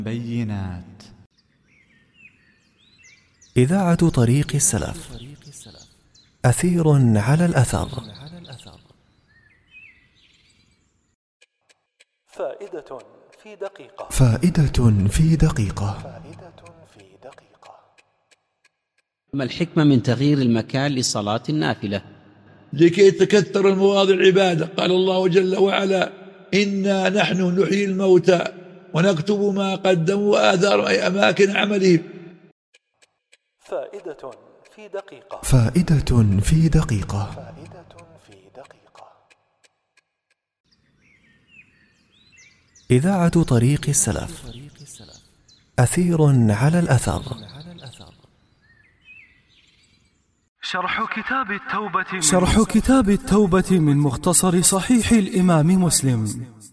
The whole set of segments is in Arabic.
بينات. إذاعة طريق السلف، أثير على الأثر. فائدة في دقيقة. فائدة في دقيقة. ما الحكمة من تغيير المكان لصلاة النافلة؟ لكي تكثر المواضع العبادة. قال الله جل وعلا: إنا نحن نحيي الموتى ونكتب ما قدموا وآثارهم، أي أماكن عملهم. فائدة في دقيقة. فائدة في دقيقة. إذاعة طريق السلف، أثير على الأثر. شرح كتاب التوبة من مختصر صحيح الإمام مسلم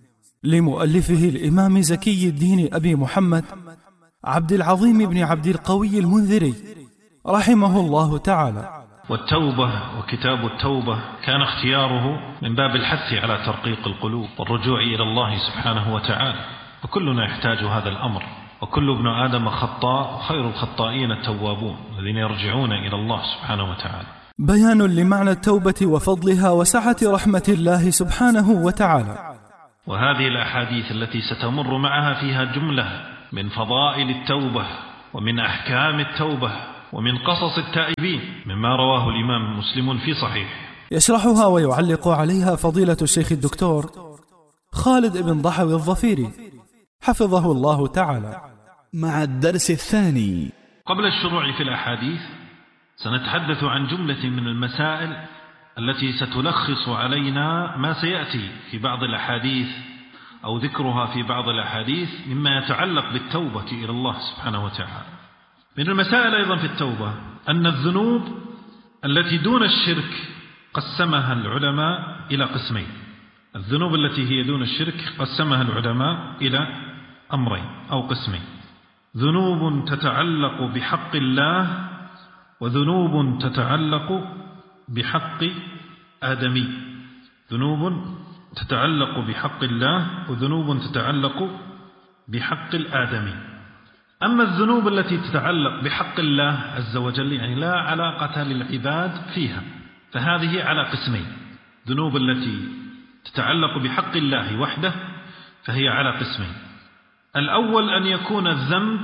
لمؤلفه الإمام زكي الدين أبي محمد عبد العظيم بن عبد القوي المنذري رحمه الله تعالى. والتوبة وكتاب التوبة كان اختياره من باب الحث على ترقيق القلوب والرجوع إلى الله سبحانه وتعالى، وكلنا يحتاج هذا الأمر، وكل ابن آدم خطاء، وخير الخطائين التوابون الذين يرجعون إلى الله سبحانه وتعالى. بيان لمعنى التوبة وفضلها وسعة رحمة الله سبحانه وتعالى. وهذه الأحاديث التي ستمر معها فيها جملة من فضائل التوبة ومن أحكام التوبة ومن قصص التائبين مما رواه الإمام مسلم في صحيح. يشرحها ويعلق عليها فضيلة الشيخ الدكتور خالد بن ضحوي الظفيري حفظه الله تعالى. مع الدرس الثاني. قبل الشروع في الأحاديث سنتحدث عن جملة من المسائل التي ستلخص علينا ما سيأتي في بعض الأحاديث أو ذكرها في بعض الأحاديث مما يتعلق بالتوبة إلى الله سبحانه وتعالى. من المسائل أيضا في التوبة أن الذنوب التي دون الشرك قسمها العلماء إلى قسمين. الذنوب التي هي دون الشرك قسمها العلماء إلى أمرين أو قسمين: ذنوب تتعلق بحق الله، وذنوب تتعلق بحق آدمي. ذنوب تتعلق بحق الله، وذنوب تتعلق بحق الآدمي. أما الذنوب التي تتعلق بحق الله عز وجل، يعني لا علاقة للعباد فيها، فهذه على قسمين: ذنوب التي تتعلق بحق الله وحده فهي على قسمين. الأول أن يكون الذنب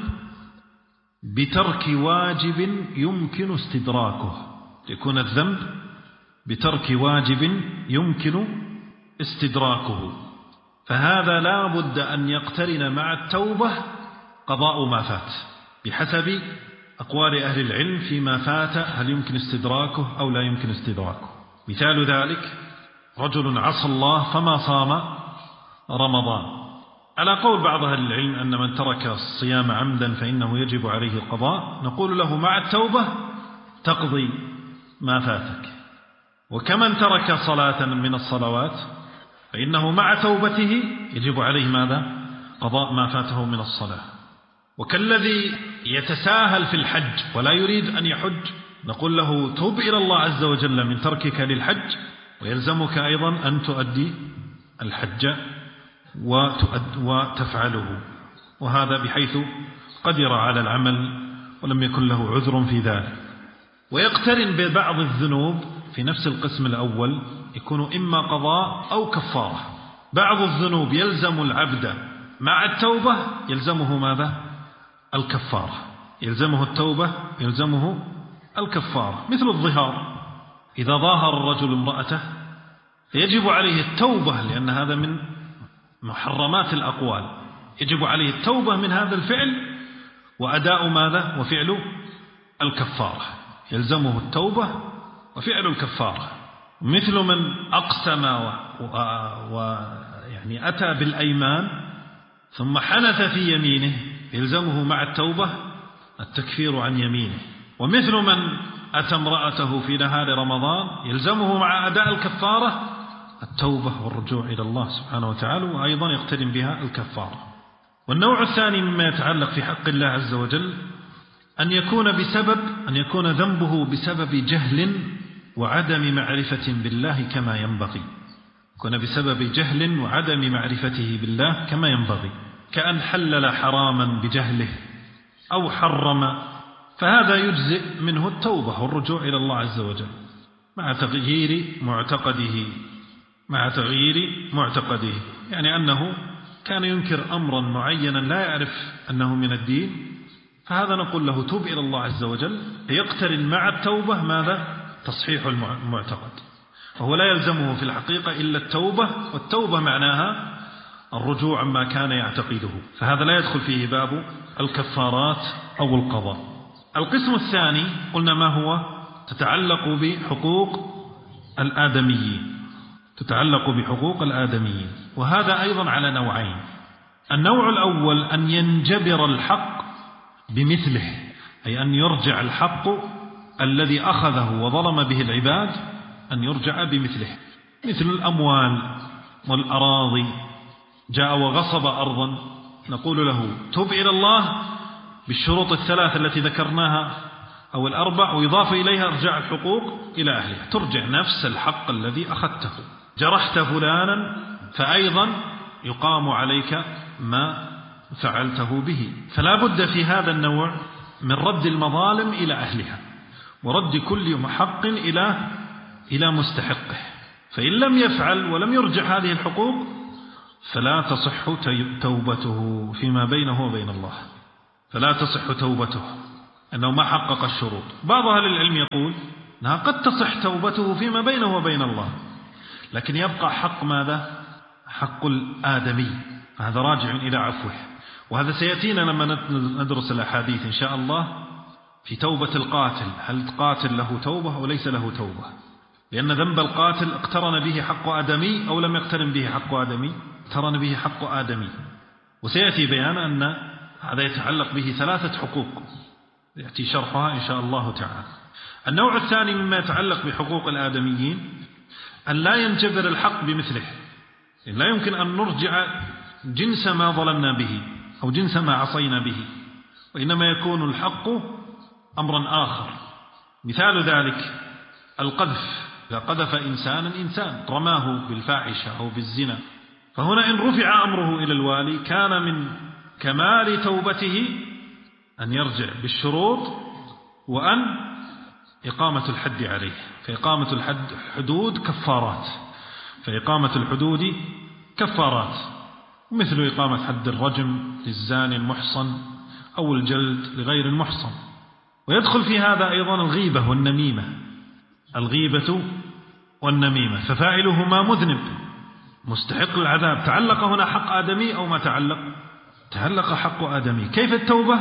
بترك واجب يمكن استدراكه، يكون الذنب بترك واجب يمكن استدراكه، فهذا لا بد أن يقترن مع التوبة قضاء ما فات بحسب أقوال أهل العلم فيما فات، هل يمكن استدراكه أو لا يمكن استدراكه. مثال ذلك: رجل عصى الله فما صام رمضان، على قول بعض أهل العلم أن من ترك الصيام عمدا فإنه يجب عليه القضاء، نقول له مع التوبة تقضي ما فاتك. وكمن ترك صلاة من الصلوات فإنه مع توبته يجب عليه ماذا؟ قضاء ما فاته من الصلاة. وكالذي يتساهل في الحج ولا يريد أن يحج، نقول له توب إلى الله عز وجل من تركك للحج، ويلزمك أيضا أن تؤدي الحج وتفعله، وهذا بحيث قدر على العمل ولم يكن له عذر في ذلك. ويقترن ببعض الذنوب في نفس القسم الأول، يكون إما قضاء أو كفارة. بعض الذنوب يلزم العبد مع التوبة يلزمه ماذا؟ الكفارة، يلزمه التوبة يلزمه الكفارة. مثل الظهار، إذا ظاهر الرجل امرأته يجب عليه التوبة، لأن هذا من محرمات الأقوال، يجب عليه التوبة من هذا الفعل وأداء ماذا؟ وفعل الكفارة، يلزمه التوبة وفعل الكفارة. مثل من أقسم يعني أتى بالأيمان ثم حنث في يمينه يلزمه مع التوبة التكفير عن يمينه. ومثل من أتى امرأته في نهار رمضان يلزمه مع أداء الكفارة التوبة والرجوع إلى الله سبحانه وتعالى، وأيضا يقترن بها الكفارة. والنوع الثاني مما يتعلق في حق الله عز وجل أن يكون ذنبه بسبب جهل وعدم معرفة بالله كما ينبغي، يكون بسبب جهل وعدم معرفته بالله كما ينبغي، كأن حلل حراما بجهله أو حرم، فهذا يجزئ منه التوبة والرجوع إلى الله عز وجل مع تغيير معتقده، يعني أنه كان ينكر أمرا معينا لا يعرف أنه من الدين، فهذا نقول له توب إلى الله عز وجل. يقترن مع التوبة ماذا؟ تصحيح المعتقد، وهو لا يلزمه في الحقيقة إلا التوبة، والتوبة معناها الرجوع عما كان يعتقده، فهذا لا يدخل فيه باب الكفارات أو القضاء. القسم الثاني قلنا ما هو؟ تتعلق بحقوق الآدميين، وهذا أيضا على نوعين. النوع الأول أن ينجبر الحق بمثله، أي أن يرجع الحق الذي أخذه وظلم به العباد أن يرجع بمثله، مثل الأموال والأراضي، جاء وغصب أرضا نقول له توب إلى الله بالشروط الثلاث التي ذكرناها أو الأربع، ويضاف إليها إرجاع الحقوق إلى أهلها، ترجع نفس الحق الذي أخذته. جرحت فلانا فأيضا يقام عليك ما فعلته به، فلا بد في هذا النوع من رد المظالم إلى أهلها، ورد كل حق إلى مستحقه، فإن لم يفعل ولم يرجع هذه الحقوق فلا تصح توبته فيما بينه وبين الله، فلا تصح توبته أنه ما حقق الشروط. بعض أهل العلم يقول أنها قد تصح توبته فيما بينه وبين الله، لكن يبقى حق ماذا؟ حق الآدمي، هذا راجع إلى عفوه، وهذا سيأتينا لما ندرس الأحاديث إن شاء الله في توبة القاتل، هل القاتل له توبة أو ليس له توبة؟ لأن ذنب القاتل اقترن به حق آدمي أو لم يقترن به حق آدمي؟ اقترن به حق آدمي، وسيأتي بيان أن هذا يتعلق به ثلاثة حقوق يأتي شرحها إن شاء الله تعالى. النوع الثاني مما يتعلق بحقوق الآدميين أن لا ينجبر الحق بمثله، لا يمكن أن نرجع جنس ما ظلمنا به أو جنس ما عصينا به، وإنما يكون الحق أمرا آخر. مثال ذلك القذف، إذا قذف إنسان رماه بالفاحشة أو بالزنا، فهنا إن رفع أمره إلى الوالي كان من كمال توبته أن يرجع بالشروط وأن إقامة الحد عليه، فإقامة الحدود كفارات، فإقامة الحدود كفارات، مثل إقامة حد الرجم للزاني المحصن أو الجلد لغير المحصن. ويدخل في هذا أيضا الغيبة والنميمة، ففاعلهما مذنب مستحق العذاب. تعلق هنا حق آدمي أو ما تعلق حق آدمي. كيف التوبة؟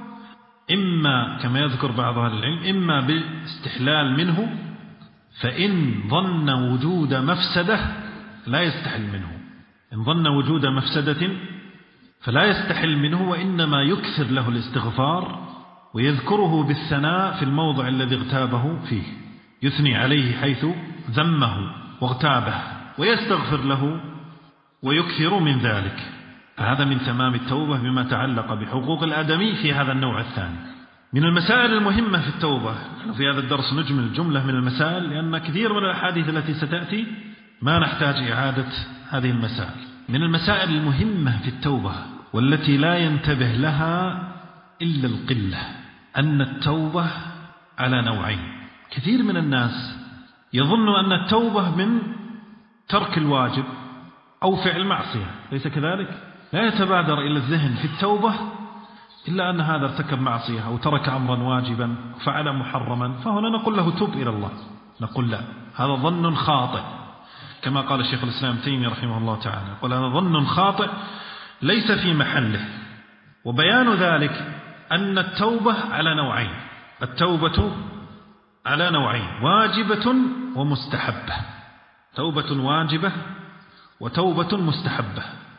إما كما يذكر بعض أهل العلم إما باستحلال منه، فإن ظن وجود مفسدة لا يستحل منه، إن ظن وجود مفسدة فلا يستحل منه، وإنما يكثر له الاستغفار ويذكره بالثناء في الموضع الذي اغتابه فيه، يثني عليه حيث ذمه واغتابه ويستغفر له ويكثر من ذلك. فهذا من تمام التوبة بما تعلق بحقوق الآدمي في هذا النوع الثاني. من المسائل المهمة في التوبة، في هذا الدرس نجمل جملة من المسائل لأن كثير من الأحاديث التي ستأتي ما نحتاج إعادة هذه المسائل. من المسائل المهمة في التوبة والتي لا ينتبه لها إلا القلة أن التوبة على نوعين. كثير من الناس يظن أن التوبة من ترك الواجب أو فعل معصية، ليس كذلك؟ لا يتبادر إلى الذهن في التوبة إلا أن هذا ارتكب معصية أو ترك أمرا واجبا فعل محرما، فهنا نقول له توب إلى الله. نقول لا، هذا ظن خاطئ، كما قال الشيخ الإسلام تيمية رحمه الله تعالى، يقول هذا ظن خاطئ ليس في محله. وبيان ذلك أن التوبة على نوعين، التوبة على نوعين، واجبة ومستحبة، توبة واجبة وتوبة مستحبة.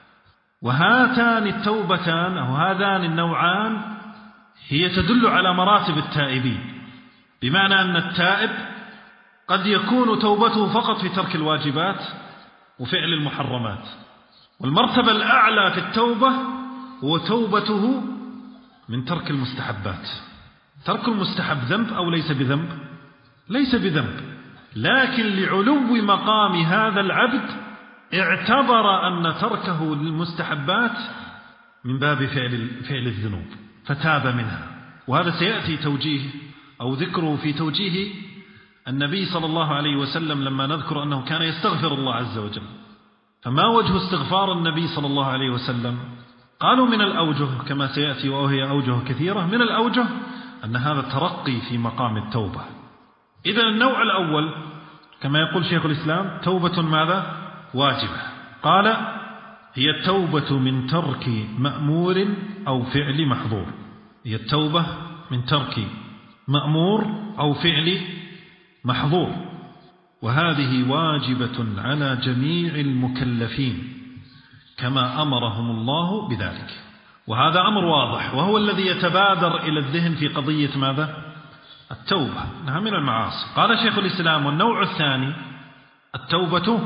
وهاتان التوبتان أو هذان النوعان هي تدل على مراتب التائبين، بمعنى أن التائب قد يكون توبته فقط في ترك الواجبات وفعل المحرمات، والمرتبة الأعلى في التوبة هو توبته من ترك المستحبات. ترك المستحب ذنب أو ليس بذنب؟ ليس بذنب، لكن لعلو مقام هذا العبد اعتبر أن تركه للمستحبات من باب فعل الذنوب فتاب منها. وهذا سيأتي توجيه أو ذكره في توجيه النبي صلى الله عليه وسلم لما نذكر أنه كان يستغفر الله عز وجل. فما وجه استغفار النبي صلى الله عليه وسلم؟ قالوا من الأوجه كما سيأتي وهي أوجه كثيرة. من الأوجه أن هذا ترقي في مقام التوبة. إذن النوع الأول كما يقول شيخ الإسلام توبة ماذا؟ واجبة. قال هي التوبة من ترك مأمور أو فعل محظور. هي التوبة من ترك مأمور أو فعل محظور، وهذه واجبة على جميع المكلفين كما أمرهم الله بذلك. وهذا أمر واضح وهو الذي يتبادر إلى الذهن في قضية ماذا؟ التوبة إنها من المعاصي. قال شيخ الإسلام والنوع الثاني التوبة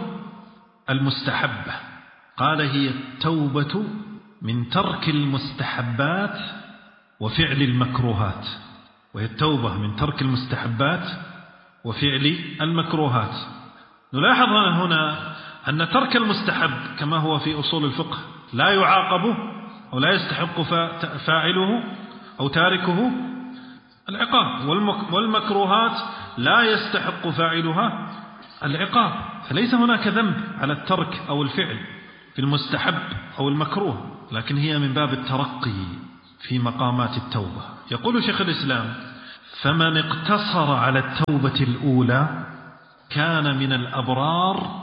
المستحبة. قال هي التوبة من ترك المستحبات وفعل المكروهات. وهي التوبة من ترك المستحبات وفعل المكروهات. نلاحظ هنا أن ترك المستحب كما هو في أصول الفقه لا يعاقب أو لا يستحق فاعله أو تاركه العقاب، والمكروهات لا يستحق فاعلها العقاب. فليس هناك ذنب على الترك أو الفعل في المستحب أو المكروه، لكن هي من باب الترقي في مقامات التوبة. يقول شيخ الإسلام فمن اقتصر على التوبة الأولى كان من الأبرار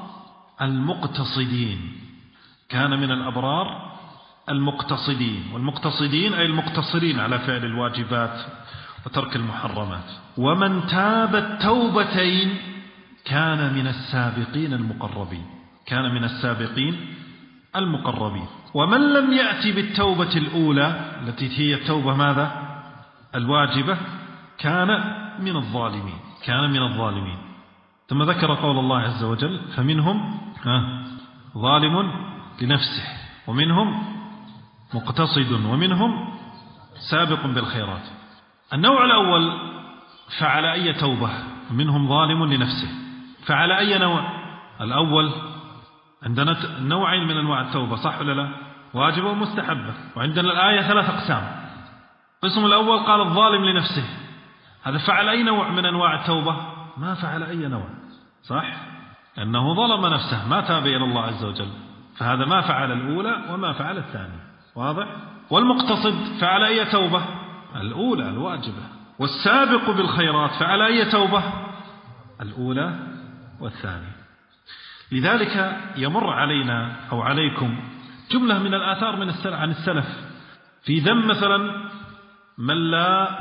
المقتصدين. كان من الأبرار المقتصدين، والمقتصدين أي المقتصرين على فعل الواجبات وترك المحرمات. ومن تاب التوبتين كان من السابقين المقربين. كان من السابقين المقربين. ومن لم يأتي بالتوبة الأولى التي هي التوبة ماذا؟ الواجبة كان من الظالمين. كان من الظالمين. ثم ذكر قول الله عز وجل فمنهم ظالم لنفسه ومنهم مقتصد ومنهم سابق بالخيرات. النوع الأول فعل أي توبة؟ منهم ظالم لنفسه. فعل أي نوع؟ الأول عندنا نوعين من أنواع التوبة صح ولا لا؟ واجبة ومستحبة. وعندنا الآية 3 أقسام. القسم الأول قال الظالم لنفسه، هذا فعل أي نوع من أنواع التوبة؟ ما فعل أي نوع صح؟ أنه ظلم نفسه ما تاب إلى الله عز وجل، فهذا ما فعل الأولى وما فعل الثانية. واضح؟ والمقتصد فعل أي توبة؟ الأولى الواجبة. والسابق بالخيرات فعل أي توبة؟ الأولى والثانية. لذلك يمر علينا أو عليكم جملة من الآثار عن السلف في ذم مثلا من لا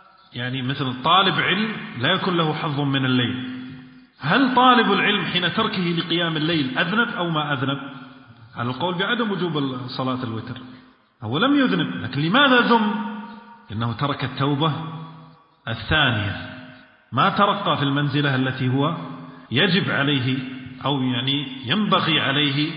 مثل طالب علم لا يكون له حظ من الليل. هل طالب العلم حين تركه لقيام الليل أذنب أو ما أذنب؟ على القول بعدم وجوب صلاة الوتر هو لم يذنب، لكن لماذا ذم؟ إنه ترك التوبة الثانية، ما ترقى في المنزلة التي هو يجب عليه أو ينبغي عليه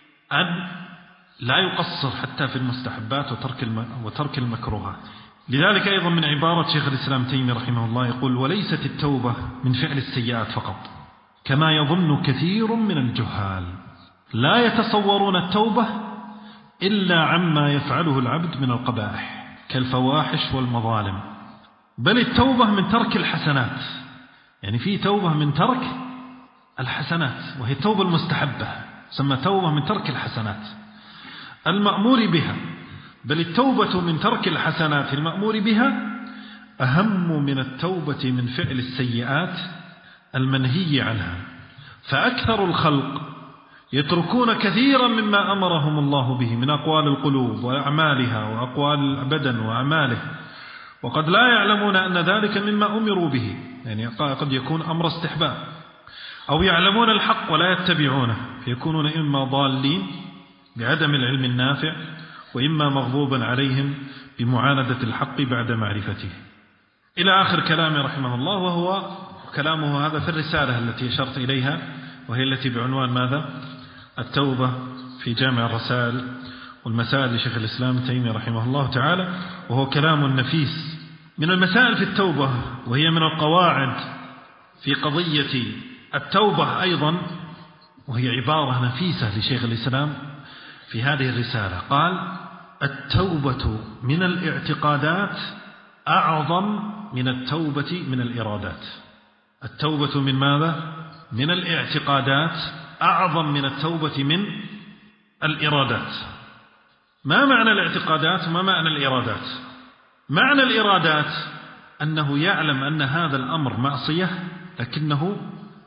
أن لا يقصر حتى في المستحبات وترك المكروهات. لذلك أيضا من عبارة شيخ الإسلام تيمية رحمه الله يقول وليست التوبة من فعل السيئات فقط كما يظن كثير من الجهال، لا يتصورون التوبة إلا عما يفعله العبد من القبائح كالفواحش والمظالم، بل التوبة من ترك الحسنات. في توبة من ترك الحسنات وهي التوبة المستحبة، سمى توبة من ترك الحسنات المأمور بها، بل التوبة من ترك الحسنات المأمور بها أهم من التوبة من فعل السيئات المنهي عنها. فأكثر الخلق يتركون كثيرا مما أمرهم الله به من أقوال القلوب وأعمالها وأقوال البدن وأعماله، وقد لا يعلمون أن ذلك مما أمروا به، قد يكون أمر استحباب، أو يعلمون الحق ولا يتبعونه فيكونون إما ضالين بعدم العلم النافع وإما مغضوبا عليهم بمعاندة الحق بعد معرفته. إلى آخر كلامه رحمه الله، وهو كلامه هذا في الرسالة التي أشرت إليها وهي التي بعنوان ماذا؟ التوبة في جامع الرسائل والمسائل لشيخ الإسلام تيمية رحمه الله تعالى، وهو كلام نفيس. من المسائل في التوبة وهي من القواعد في قضية التوبة أيضا، وهي عبارة نفيسة لشيخ الإسلام في هذه الرسالة، قال التوبة من الاعتقادات أعظم من التوبة من الإرادات. التوبة من ماذا؟ من الاعتقادات أعظم من التوبة من الإرادات. ما معنى الاعتقادات وما معنى الإرادات؟ معنى الإرادات أنه يعلم أن هذا الأمر معصية لكنه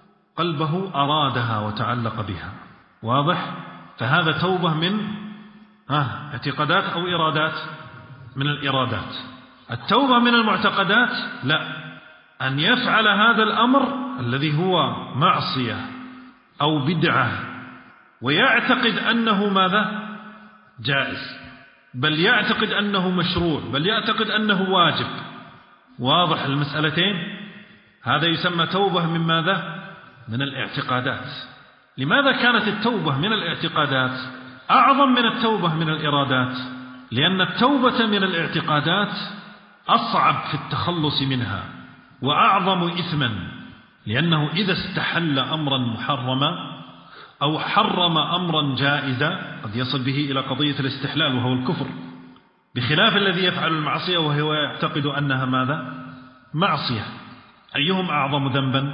قلبه أرادها وتعلق بها. واضح؟ فهذا توبة من اعتقادات أو إرادات؟ من الإرادات. التوبة من المعتقدات لا، أن يفعل هذا الأمر الذي هو معصية أو بدعة ويعتقد أنه ماذا؟ جائز، بل يعتقد أنه مشروع، بل يعتقد أنه واجب. واضح المسألتين؟ هذا يسمى توبة من ماذا؟ من الاعتقادات. لماذا كانت التوبة من الاعتقادات أعظم من التوبة من الإرادات؟ لأن التوبة من الاعتقادات أصعب في التخلص منها وأعظم إثما، لأنه إذا استحل أمرا محرما أو حرم أمرا جائزا قد يصل به إلى قضية الاستحلال وهو الكفر، بخلاف الذي يفعل المعصية وهو يعتقد أنها ماذا؟ معصية. أيهم أعظم ذنبا؟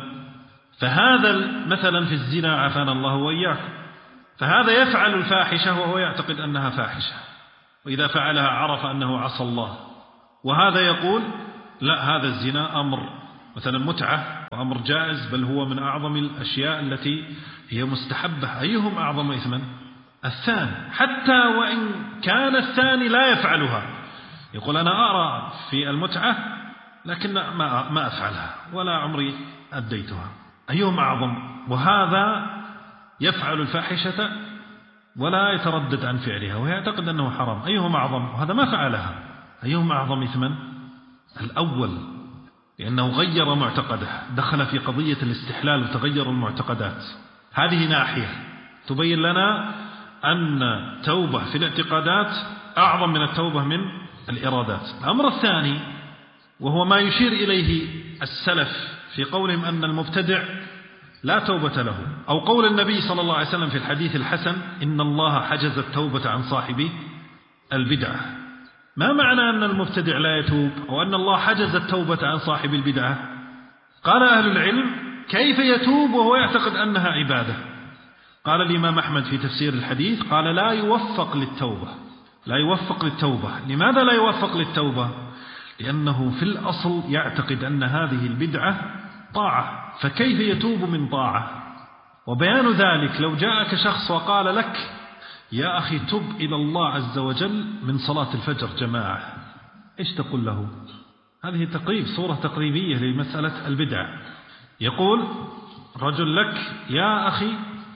فهذا مثلا في الزنا عافانا الله وإياكم، فهذا يفعل الفاحشة وهو يعتقد أنها فاحشة، وإذا فعلها عرف أنه عصى الله، وهذا يقول لا، هذا الزنا أمر مثلا متعة وأمر جائز، بل هو من أعظم الأشياء التي هي مستحبة. أيهم أعظم إثما؟ الثاني، حتى وإن كان الثاني لا يفعلها، يقول أنا أرى في المتعة لكن ما أفعلها ولا عمري أديتها. أيهم أعظم؟ وهذا يفعل الفاحشة ولا يتردد عن فعلها ويعتقد أنه حرام. أيهم أعظم؟ وهذا ما فعلها. أيهم أعظم إثما؟ الأول، لأنه غير معتقده، دخل في قضية الاستحلال وتغير المعتقدات. هذه ناحية تبين لنا أن التوبة في الاعتقادات أعظم من التوبة من الإرادات. الأمر الثاني وهو ما يشير إليه السلف في قولهم أن المبتدع لا توبة له، أو قول النبي صلى الله عليه وسلم في الحديث الحسن إن الله حجز التوبة عن صاحب البدعة. ما معنى أن المبتدع لا يتوب أو أن الله حجز التوبة عن صاحب البدعة؟ قال أهل العلم كيف يتوب وهو يعتقد أنها عبادة؟ قال الإمام أحمد في تفسير الحديث قال لا يوفق للتوبة. لا يوفق للتوبة. لماذا لا يوفق للتوبة؟ لأنه في الأصل يعتقد أن هذه البدعة طاعة، فكيف يتوب من طاعة؟ وبيان ذلك لو جاءك شخص وقال لك يا أخي تب إلى الله عز وجل من صلاة الفجر جماعة، إيش تقول له؟ هذه تقريب، صورة تقريبية لمسألة البدعة. يقول رجل لك يا أخي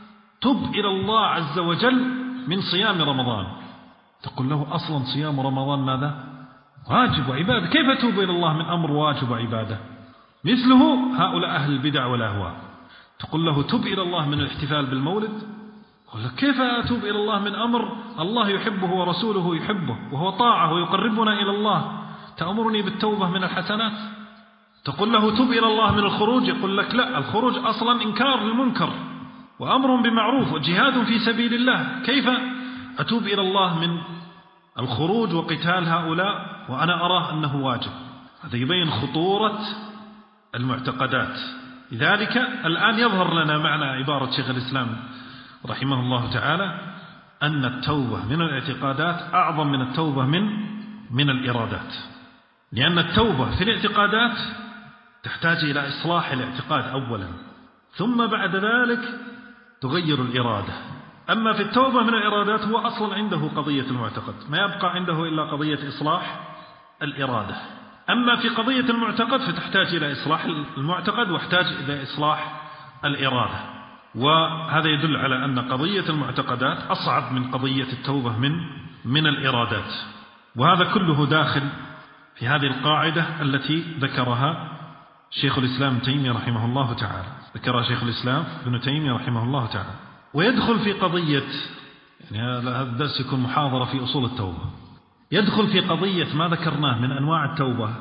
تب إلى الله عز وجل من صيام رمضان، تقول له أصلا صيام رمضان ماذا؟ واجب وعبادة، كيف أتوب إلى الله من أمر واجب وعبادة؟ مثله هؤلاء أهل البدع والأهواء، تقول له تب إلى الله من الاحتفال بالمولد، يقول لك كيف أتوب إلى الله من أمر الله يحبه ورسوله يحبه وهو طاعة ويقربنا إلى الله، تأمرني بالتوبة من الحسنات؟ تقول له تب إلى الله من الخروج، يقول لك لا، الخروج أصلا إنكار للمنكر وأمر بمعروف وجهاد في سبيل الله، كيف أتوب إلى الله من الخروج وقتال هؤلاء وأنا أراه أنه واجب؟ هذا يبين خطورة المعتقدات. لذلك الآن يظهر لنا معنى عبارة شيخ الإسلام رحمه الله تعالى أن التوبة من الاعتقادات أعظم من التوبة من الإرادات، لأن التوبة في الاعتقادات تحتاج إلى إصلاح الاعتقاد أولا، ثم بعد ذلك تغير الإرادة. أما في التوبة من الإرادات هو أصلا عنده قضية المعتقد، ما يبقى عنده إلا قضية إصلاح الإرادة. أما في قضية المعتقد فتحتاج إلى إصلاح المعتقد واحتاج إلى إصلاح الإرادة، وهذا يدل على أن قضية المعتقدات أصعب من قضية التوبة من الإرادات. وهذا كله داخل في هذه القاعدة التي ذكرها شيخ الإسلام ابن تيمية رحمه الله تعالى، ذكرها شيخ الإسلام ابن تيمية رحمه الله تعالى. ويدخل في قضية، يعني هذا الدرس يكون محاضرة في أصول التوبة، يدخل في قضية ما ذكرناه من أنواع التوبة،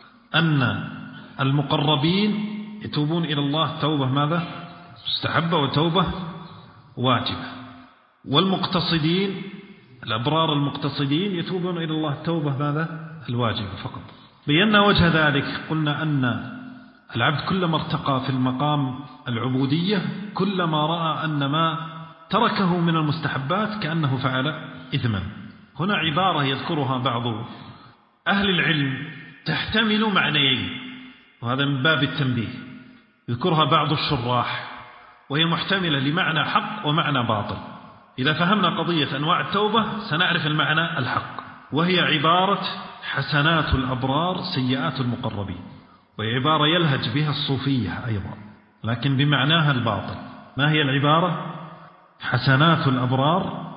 أن المقربين يتوبون إلى الله توبة ماذا؟ مستحبة وتوبة واجبة، والمقتصدين الأبرار المقتصدين يتوبون إلى الله التوبة ماذا؟ الواجبة فقط. بينا وجه ذلك، قلنا أن العبد كلما ارتقى في المقام العبودية كلما رأى أن ما تركه من المستحبات كأنه فعل إثما. هنا عبارة يذكرها بعض أهل العلم تحتمل معنيين، وهذا من باب التنبيه، يذكرها بعض الشراح، وهي محتملة لمعنى حق ومعنى باطل. إذا فهمنا قضية أنواع التوبة سنعرف المعنى الحق، وهي عبارة حسنات الأبرار سيئات المقربين، وهي عبارة يلهج بها الصوفية أيضا لكن بمعناها الباطل. ما هي العبارة؟ حسنات الأبرار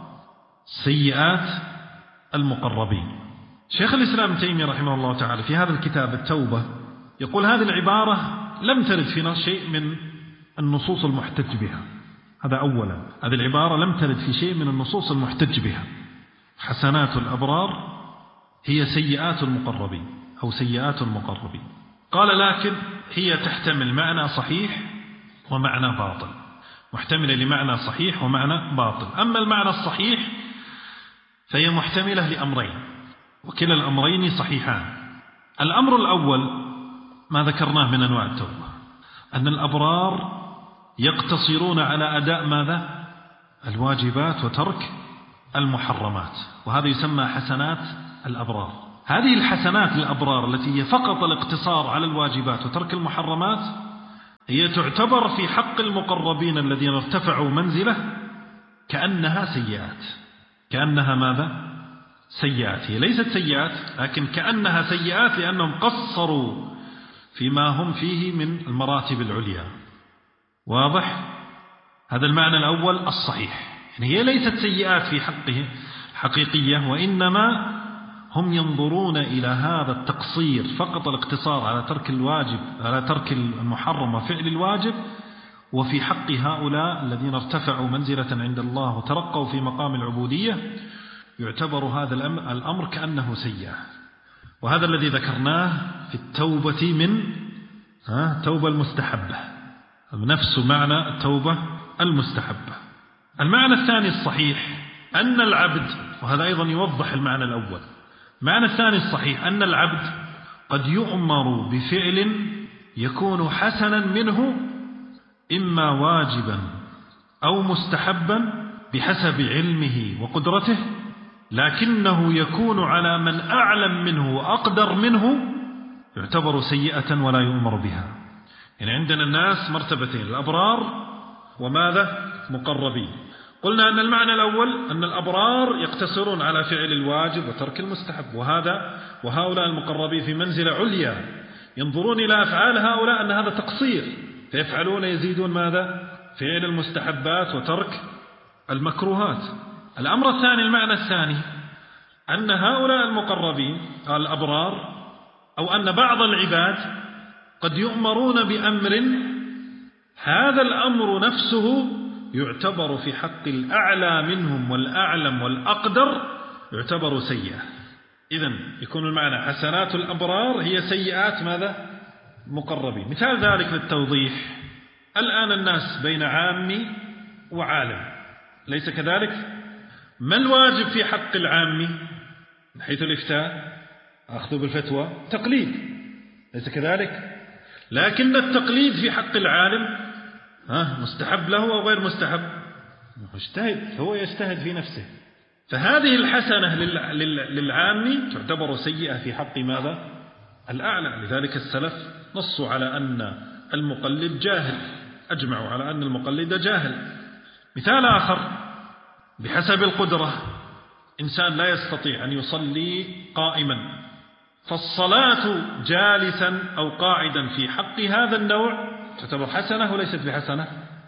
سيئات المقربين. شيخ الإسلام ابن تيمية رحمه الله تعالى في هذا الكتاب التوبة يقول هذه العبارة لم ترد في شيء من النصوص المحتج بها. هذا أولا، هذه العبارة لم ترد في شيء من النصوص المحتج بها. حسنات الأبرار هي سيئات المقربين أو سيئات المقربين. قال لكن هي تحتمل معنى صحيح ومعنى باطل، محتملة لمعنى صحيح ومعنى باطل. أما المعنى الصحيح فهي محتملة لأمرين، وكلا الأمرين صحيحان. الأمر الأول ما ذكرناه من أنواع التوبة، أن الأبرار يقتصرون على أداء ماذا؟ الواجبات وترك المحرمات، وهذا يسمى حسنات الأبرار. هذه الحسنات الأبرار التي هي فقط الاقتصار على الواجبات وترك المحرمات هي تعتبر في حق المقربين الذين ارتفعوا منزله كأنها سيئات. كأنها ماذا؟ سيئات. هي ليست سيئات لكن كأنها سيئات لأنهم قصروا فيما هم فيه من المراتب العليا. واضح؟ هذا المعنى الأول الصحيح، يعني هي ليست سيئات في حقه حقيقية، وإنما هم ينظرون إلى هذا التقصير فقط الاقتصار على ترك الواجب على ترك المحرم وفعل الواجب، وفي حق هؤلاء الذين ارتفعوا منزلة عند الله وترقوا في مقام العبودية يعتبر هذا الأمر كأنه سيئة. وهذا الذي ذكرناه في التوبة من توبة المستحبة، نفس معنى التوبة المستحبة. المعنى الثاني الصحيح أن العبد، وهذا أيضا يوضح المعنى الأول، المعنى الثاني الصحيح أن العبد قد يؤمر بفعل يكون حسنا منه إما واجبا أو مستحبا بحسب علمه وقدرته، لكنه يكون على من أعلم منه وأقدر منه يعتبر سيئة ولا يؤمر بها. يعني عندنا الناس مرتبتين، الأبرار وماذا؟ مقربين. قلنا أن المعنى الأول أن الأبرار يقتصرون على فعل الواجب وترك المستحب، وهؤلاء المقربين في منزلة عليا ينظرون إلى أفعال هؤلاء أن هذا تقصير، فيفعلون يزيدون ماذا؟ فعل المستحبات وترك المكروهات. الأمر الثاني، المعنى الثاني، أن هؤلاء المقربين الأبرار أو أن بعض العباد قد يؤمرون بأمر هذا الأمر نفسه يعتبر في حق الأعلى منهم والأعلم والأقدر يعتبر سيئة. إذن يكون المعنى حسنات الأبرار هي سيئات ماذا؟ مقربين. مثال ذلك للتوضيح، الآن الناس بين عامي وعالم، ليس كذلك؟ ما الواجب في حق العامي من حيث الإفتاء؟ أخذ بالفتوى، تقليد، ليس كذلك؟ لكن التقليد في حق العالم مستحب له أو غير مستحب؟ مجتهد، هو يجتهد في نفسه. فهذه الحسنة للعامي تعتبر سيئة في حق ماذا؟ الأعلى. لذلك السلف نصوا على أن المقلد جاهل، أجمعوا على أن المقلد جاهل. مثال آخر، بحسب القدرة إنسان لا يستطيع أن يصلي قائما، فالصلاة جالسا أو قاعدا في حق هذا النوع تعتبر حسنة وليست بحسنة؟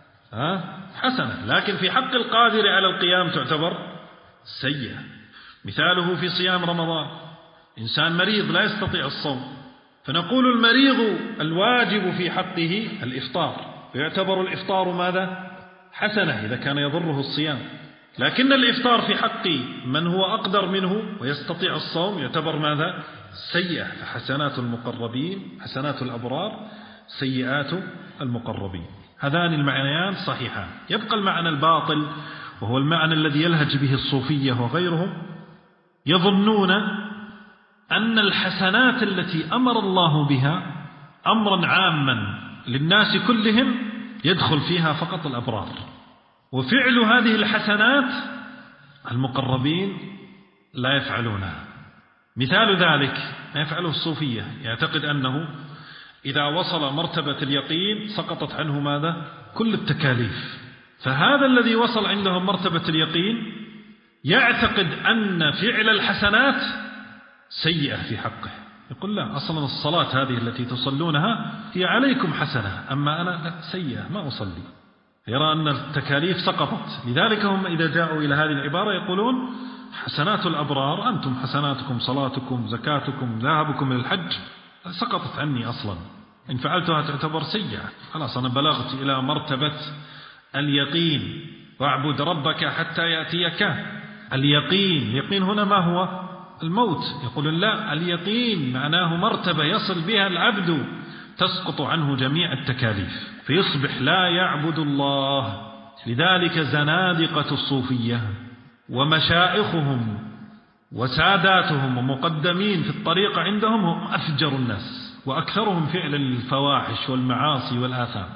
حسنة، لكن في حق القادر على القيام تعتبر سيئة. مثاله في صيام رمضان، إنسان مريض لا يستطيع الصوم، فنقول المريض الواجب في حقه الإفطار، فيعتبر الإفطار ماذا؟ حسنة إذا كان يضره الصيام، لكن الإفطار في حق من هو أقدر منه ويستطيع الصوم يعتبر ماذا؟ سيئة. فحسنات المقربين حسنات الأبرار، سيئات المقربين. هذان المعنيان صحيحان. يبقى المعنى الباطل وهو المعنى الذي يلهج به الصوفية وغيرهم، يظنون أن الحسنات التي أمر الله بها أمرا عاما للناس كلهم يدخل فيها فقط الأبرار، وفعل هذه الحسنات المقربين لا يفعلونها. مثال ذلك ما يفعله الصوفية، يعتقد أنه إذا وصل مرتبة اليقين سقطت عنه ماذا؟ كل التكاليف. فهذا الذي وصل عندهم مرتبة اليقين يعتقد أن فعل الحسنات سيئة في حقه، يقول لا، أصلا الصلاة هذه التي تصلونها هي عليكم حسنة، أما أنا لا، سيئة ما أصلي. يرى أن التكاليف سقطت. لذلك هم إذا جاءوا إلى هذه العبارة يقولون حسنات الأبرار، أنتم حسناتكم صلاتكم زكاتكم ذهابكم إلى الحج سقطت عني أصلا، إن فعلتها تعتبر سيئة، خلاص أنا بلغت إلى مرتبة اليقين، واعبد ربك حتى يأتيك اليقين. اليقين هنا ما هو؟ الموت. يقول لا، اليقين معناه مرتبة يصل بها العبد تسقط عنه جميع التكاليف فيصبح لا يعبد الله. لذلك زنادقة الصوفية ومشائخهم وساداتهم ومقدمين في الطريقة عندهم هم أفجر الناس وأكثرهم فعلا للفواحش والمعاصي والآثام.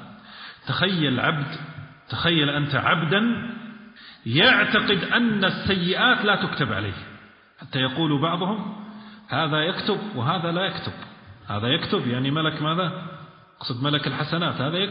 تخيل أنت عبدا يعتقد أن السيئات لا تكتب عليه، حتى يقول بعضهم هذا يكتب وهذا لا يكتب. هذا يكتب يعني ملك ماذا؟ أقصد ملك الحسنات، هذا يكتب